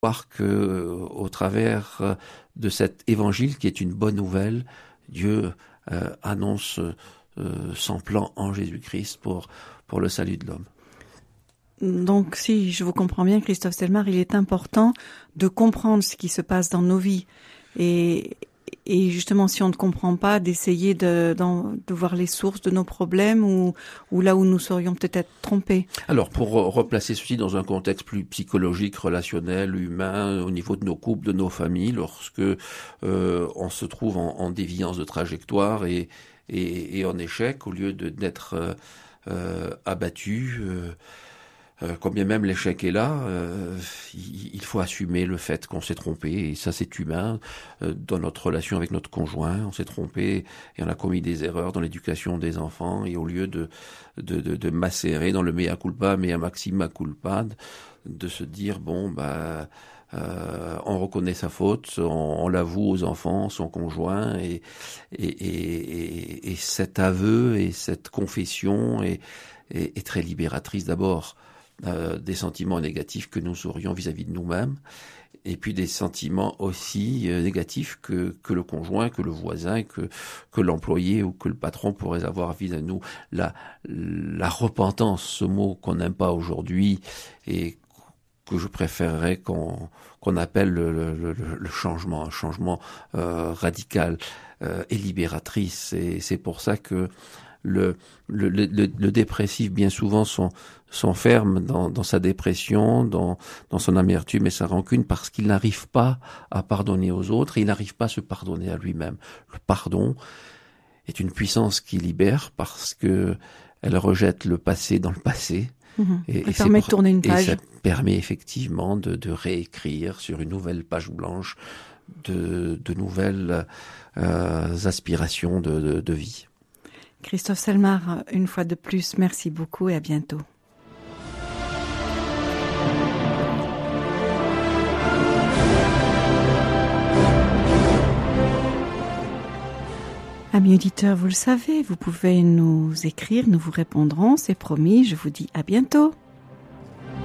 voir que au travers de cet évangile qui est une bonne nouvelle, Dieu annonce son plan en Jésus-Christ pour le salut de l'homme. Donc, si je vous comprends bien, Christophe Selmar, il est important de comprendre ce qui se passe dans nos vies. Et justement, si on ne comprend pas, d'essayer de voir les sources de nos problèmes ou là où nous serions peut-être trompés. Alors, pour replacer ceci dans un contexte plus psychologique, relationnel, humain, au niveau de nos couples, de nos familles, lorsque on se trouve en déviance de trajectoire et en échec, au lieu d'être abattu, quand bien même l'échec est là, il faut assumer le fait qu'on s'est trompé, et ça c'est humain. Dans notre relation avec notre conjoint, on s'est trompé et on a commis des erreurs dans l'éducation des enfants, et au lieu de macérer dans le mea culpa, mea maxima culpa, de se dire on reconnaît sa faute, on l'avoue aux enfants, son conjoint, et cet aveu et cette confession est très libératrice d'abord. Des sentiments négatifs que nous aurions vis-à-vis de nous-mêmes, et puis des sentiments aussi négatifs que le conjoint, que le voisin, que l'employé ou que le patron pourrait avoir vis-à-vis de nous. La repentance, ce mot qu'on n'aime pas aujourd'hui et que je préférerais qu'on appelle le changement, un changement radical et libératrice. Et c'est pour ça que le dépressif bien souvent s'enferme dans sa dépression, dans son amertume et sa rancune, parce qu'il n'arrive pas à pardonner aux autres et il n'arrive pas à se pardonner à lui-même. Le pardon est une puissance qui libère parce que elle rejette le passé dans le passé. Et permet de tourner une page. Et ça permet effectivement de réécrire sur une nouvelle page blanche de nouvelles aspirations de vie. Christophe Selmar, une fois de plus, merci beaucoup et à bientôt. Amis auditeurs, vous le savez, vous pouvez nous écrire, nous vous répondrons, c'est promis, je vous dis à bientôt.